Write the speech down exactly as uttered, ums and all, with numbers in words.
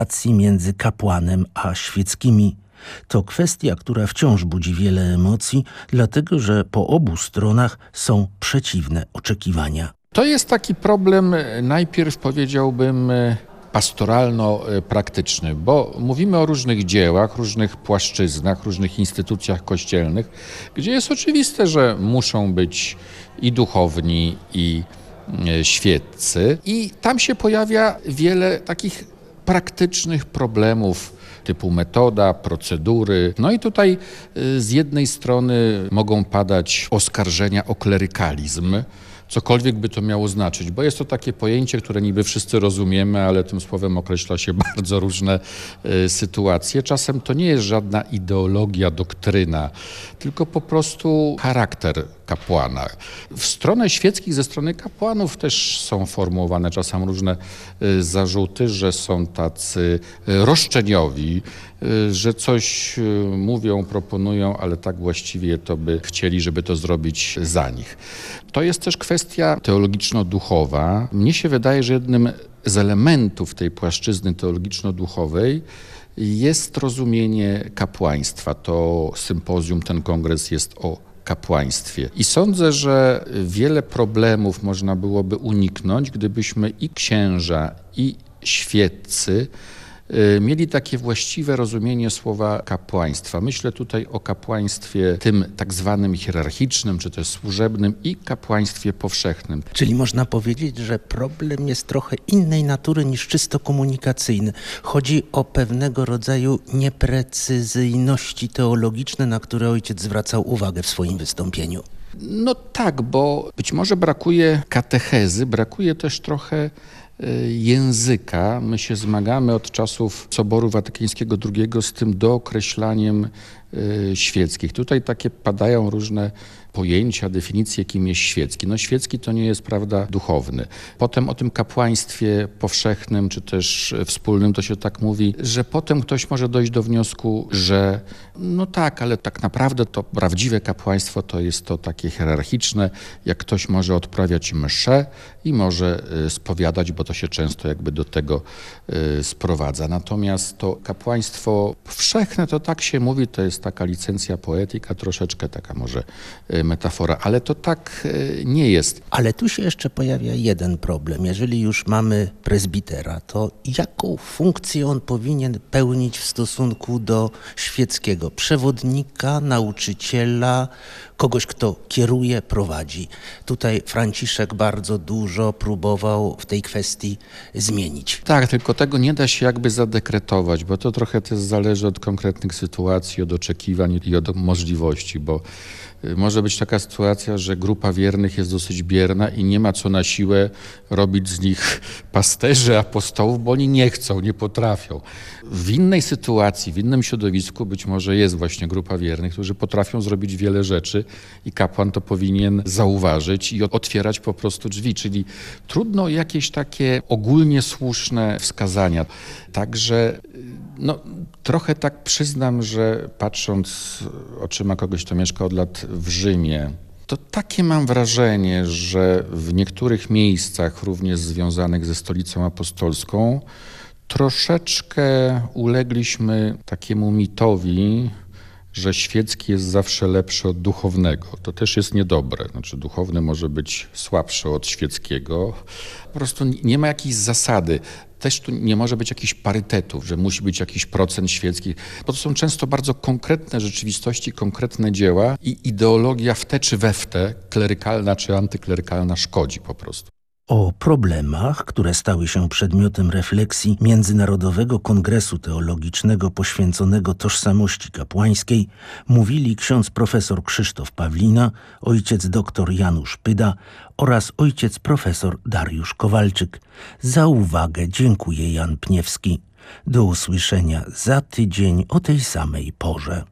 relacji między kapłanem a świeckimi. To kwestia, która wciąż budzi wiele emocji, dlatego że po obu stronach są przeciwne oczekiwania. To jest taki problem, najpierw powiedziałbym, pastoralno-praktyczny, bo mówimy o różnych dziełach, różnych płaszczyznach, różnych instytucjach kościelnych, gdzie jest oczywiste, że muszą być i duchowni, i świeccy. I tam się pojawia wiele takich praktycznych problemów typu metoda, procedury. No i tutaj z jednej strony mogą padać oskarżenia o klerykalizm, cokolwiek by to miało znaczyć, bo jest to takie pojęcie, które niby wszyscy rozumiemy, ale tym słowem określa się bardzo różne y, sytuacje. Czasem to nie jest żadna ideologia, doktryna, tylko po prostu charakter kapłana. W stronę świeckich, ze strony kapłanów też są formułowane czasem różne y, zarzuty, że są tacy y, roszczeniowi, y, że coś y, mówią, proponują, ale tak właściwie to by chcieli, żeby to zrobić za nich. To jest też kwestia teologiczno-duchowa. Mnie się wydaje, że jednym z elementów tej płaszczyzny teologiczno-duchowej jest rozumienie kapłaństwa. To sympozjum, ten kongres jest o kapłaństwie. I sądzę, że wiele problemów można byłoby uniknąć, gdybyśmy i księża, i świeccy mieli takie właściwe rozumienie słowa kapłaństwa. Myślę tutaj o kapłaństwie tym tak zwanym hierarchicznym, czy też służebnym i kapłaństwie powszechnym. Czyli można powiedzieć, że problem jest trochę innej natury niż czysto komunikacyjny. Chodzi o pewnego rodzaju nieprecyzyjności teologiczne, na które ojciec zwracał uwagę w swoim wystąpieniu. No tak, bo być może brakuje katechezy, brakuje też trochę języka. My się zmagamy od czasów Soboru Watykańskiego drugiego z tym dookreślaniem świeckich. Tutaj takie padają różne pojęcia, definicje, kim jest świecki. No świecki to nie jest, prawda, duchowny. Potem o tym kapłaństwie powszechnym, czy też wspólnym to się tak mówi, że potem ktoś może dojść do wniosku, że no tak, ale tak naprawdę to prawdziwe kapłaństwo to jest to takie hierarchiczne, jak ktoś może odprawiać mszę i może spowiadać, bo to się często jakby do tego sprowadza. Natomiast to kapłaństwo powszechne, to tak się mówi, to jest taka licencja poetyka, troszeczkę taka może metafora, ale to tak nie jest. Ale tu się jeszcze pojawia jeden problem. Jeżeli już mamy prezbitera, to jaką funkcję on powinien pełnić w stosunku do świeckiego? Przewodnika, nauczyciela, kogoś, kto kieruje, prowadzi. Tutaj Franciszek bardzo dużo próbował w tej kwestii zmienić. Tak, tylko tego nie da się jakby zadekretować, bo to trochę też zależy od konkretnych sytuacji, od oczekiwań i od możliwości, bo może być taka sytuacja, że grupa wiernych jest dosyć bierna i nie ma co na siłę robić z nich pasterzy, apostołów, bo oni nie chcą, nie potrafią. W innej sytuacji, w innym środowisku być może jest właśnie grupa wiernych, którzy potrafią zrobić wiele rzeczy i kapłan to powinien zauważyć i otwierać po prostu drzwi, czyli trudno jakieś takie ogólnie słuszne wskazania. Także no, trochę tak przyznam, że patrząc oczyma kogoś, kto mieszka od lat w Rzymie, to takie mam wrażenie, że w niektórych miejscach, również związanych ze Stolicą Apostolską, troszeczkę ulegliśmy takiemu mitowi, że świecki jest zawsze lepszy od duchownego. To też jest niedobre. Znaczy duchowny może być słabszy od świeckiego. Po prostu nie ma jakiejś zasady. Też tu nie może być jakichś parytetów, że musi być jakiś procent świecki, bo to są często bardzo konkretne rzeczywistości, konkretne dzieła i ideologia w te czy we w te, klerykalna czy antyklerykalna szkodzi po prostu. O problemach, które stały się przedmiotem refleksji Międzynarodowego Kongresu Teologicznego poświęconego tożsamości kapłańskiej, mówili ksiądz profesor Krzysztof Pawlina, ojciec doktor Janusz Pyda oraz ojciec profesor Dariusz Kowalczyk. Za uwagę dziękuję Jan Pniewski. Do usłyszenia za tydzień o tej samej porze.